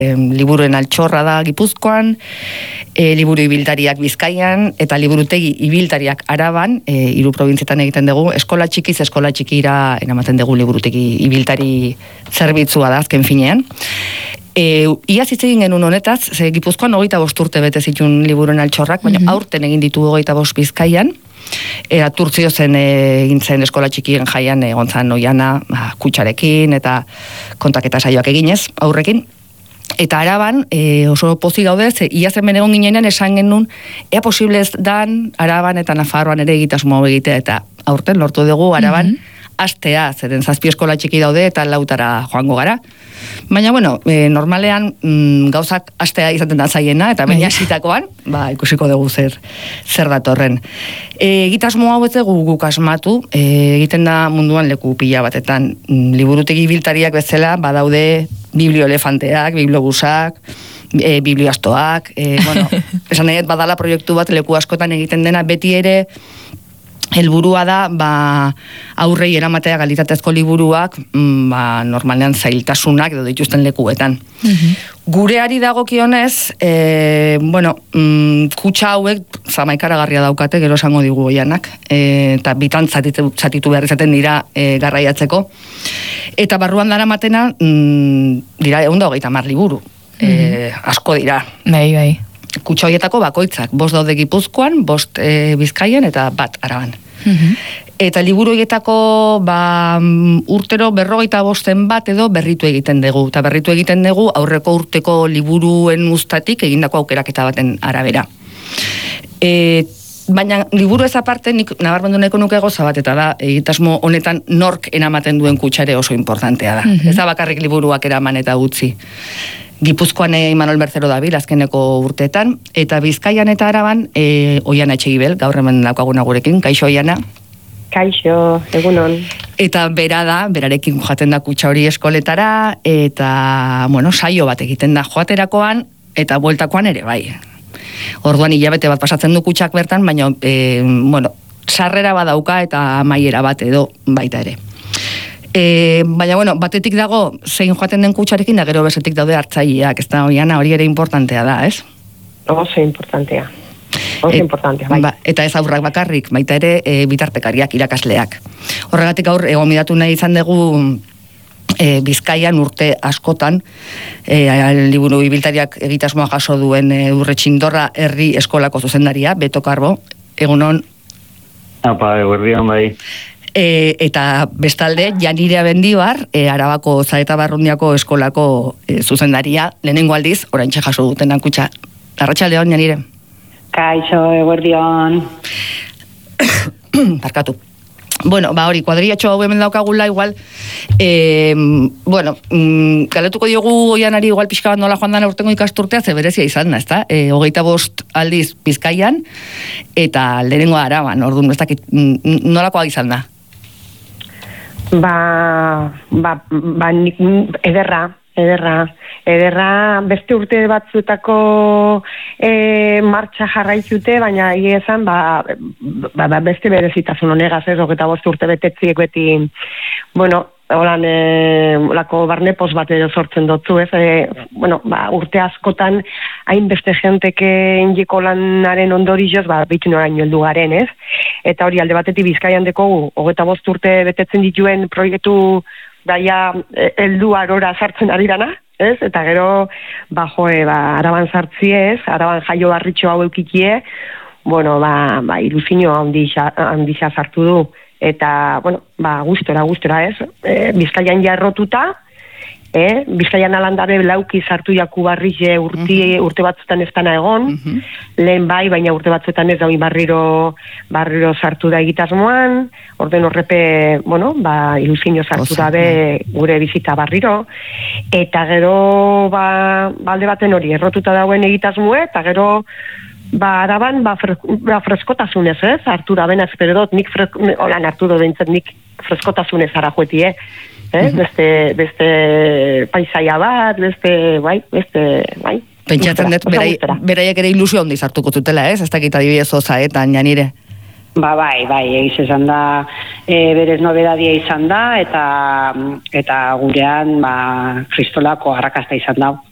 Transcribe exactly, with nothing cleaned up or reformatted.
liburuen altxorra da Gipuzkoan, e, liburu ibiltariak Bizkaian, eta liburutegi ibiltariak Araban, e, hiru probintzietan egiten dugu, eskola txikiz, eskola txikira eramaten dugu liburutegi ibiltari zerbitzua da azken finean. E, iaz hitz egin genuen honetaz, ze Gipuzkoan hogeita bost urte bete zituen liburuen altxorrak, baina mm-hmm. aurten egin ditu hogeita bost Bizkaian, eta turtzio zen egin zen eskola txikien jaian egon zan oiana, ba, kutxarekin eta kontaketa saioak eginez, aurrekin. Eta Araban e, oso pozik gaude, ze iaz hemen egon ginenean esan genuen, ea posible ez dan Araban eta Nafarroan ere egitasmo egitea, eta aurten lortu dugu Araban mm-hmm. astea, zeren zazpi eskola txiki daude eta lautara joango gara. Baina, bueno, e, normalean mm, gauzak astea izaten da zaiena, eta baina hasitakoan, ba, ikusiko dugu zer, zer datorren. E, egitasmo hau ez dugu guk asmatu, e, egiten da munduan leku pila batetan, mm, liburutegi biltariak bezala, badaude biblioelefanteak, bibliobusak, e, biblioastoak, e, bueno, esan nahi badala proiektu bat leku askotan egiten dena, beti ere helburua da, ba, aurrei eramatea kalitatezko liburuak, ba, normalean zailtasunak edo dituzten lekuetan. Mm-hmm. Gureari dagokionez, e, bueno, mm, kutxa hauek zamaikaragarria daukate, gero esango digu oianak, e, eta bitan zatitu, zatitu behar izaten dira e, garraiatzeko. Eta barruan dara matena, mm, dira egun da hogeita hamar liburu, mm-hmm. e, asko dira. Bai, bai. Kutxa horietako bakoitzak, bost daude Gipuzkoan, bost e, Bizkaian eta bat Araban. Mm-hmm. Eta liburu horietako ba, urtero berrogeita bosten bat edo berritu egiten dugu. Eta berritu egiten dugu aurreko urteko liburuen uztatik egindako aukeraketa baten arabera. E, baina liburu ez aparte, nik nabarmendu nahiko nuke goza bat, eta da, egitasmo honetan nork eramaten duen kutxare oso importantea da. Mm-hmm. Ez da bakarrik liburuak eraman eta utzi. Gipuzkoan Imanol Bercero dabil azkeneko urteetan, eta Bizkaian eta Araban e, Oiana Etxegibel, gaur hemen daukaguna gurekin. Kaixo, Oiana? Kaixo, egunon. Eta bera da, berarekin jaten da kutxa hori eskoletara, eta, bueno, saio bat egiten da joaterakoan, eta bueltakoan ere, bai. Orduan hilabete bat pasatzen du kutxak bertan, baina, e, bueno, sarrera badauka eta amaiera bat edo baita ere. E, baina, bueno, batetik dago zein joaten den kutxarekin, da gero besetik daude hartzaileak, ez da, Oiana, hori ere importantea da, ez? Oso importantea. Oso Et, importantea, bai. Ba, eta ez aurrak bakarrik, baita ere e, bitartekariak, irakasleak. Horregatik aur, egomidatu nahi izan dugu e, Bizkaian urte askotan, e, liburu ibiltariak egitasmoa jaso duen e, Urretxindorra herri eskolako zuzendaria, Beto Karbo, egunon? Apa, eguerdian bai. E, eta bestalde, Janire Abendibar, e, Arabako Zaeta Barrundiako eskolako e, zuzendaria, lehenengo aldiz, oraintxe jaso duten kutxa. Arratsaldeon, Janire. Kaixo, eguerdion. Barkatu. Bueno, ba hori, kuadrillatxo hau hemen daukagula, igual, e, bueno, mm, galetuko diogu Oianari igual pixka bat nola joan dana urtengo ikasturtea, ze berezia izan da, ezta? E, hogeita bost aldiz Bizkaian, eta lehenengo Araban, orduan, ez dakit, nolakoa izan da? Ba, ba, ba, nik, ederra, ederra, ederra, beste urte batzuetako e, martxa jarraitute, baina egia esan, ba, ba, ba, beste berezitasun honegaz, ez, hogeita bost urte betetziek beti, bueno, holan, e, olako barnepos bat edo sortzen dutzu, ez, e, bueno, ba, urte askotan, hainbeste jenteke injeko lanaren ondorioz, ba, bitu noraino heldu garen, ez? Eta hori alde batetik Bizkaian dekogu, hogeita bost urte betetzen dituen proiektu daia heldu arora sartzen ari dana, ez? Eta gero, ba, joe, ba, Araban sartzie, ez? Araban jaio barritxo hau eukikie, bueno, ba, ba iluzinio handixa sartu du. Eta, bueno, ba, gustora, gustora, ez? E, Bizkaian jarrotuta, eh? Bizkaian alandare lauki sartu jaku barrize urti, uh-huh. urte batzutan ez dana egon, uh-huh. lehen bai, baina urte batzuetan ez daui barriro, barriro sartu da egitasmoan, orden horrepe, bueno, ba, ilusinio sartu Osa, dabe gure bizita barriro, eta gero, ba, balde baten hori, errotuta dauen egitasmoe, eta gero, ba, Araban, ba, fre, ba freskotasunez, ez? Artur abena espero dut, nik fre, holan hartu dut dintzen, nik freskotasunez ara jueti, eh? Eh? Uh-huh. Beste, beste paisaia bat, beste, bai, beste, bai. Pentsatzen dut, berai, beraiek ere ilusio handi sartuko zutela, ez? Ez dakit adibidez Ozaetan, Janire. Ba, bai, bai, egiz esan da, e, berez nobedadia izan da, eta, eta gurean, ba, kristolako arrakasta izan da.